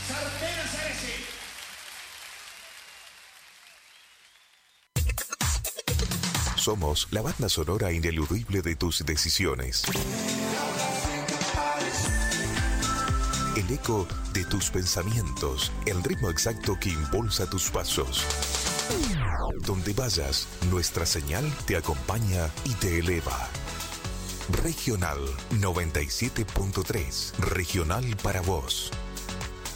Sarteras Aresi. Somos la banda sonora ineludible de tus decisiones. El eco de tus pensamientos, el ritmo exacto que impulsa tus pasos. Donde vayas, nuestra señal te acompaña y te eleva. Regional 97.3. Regional para vos.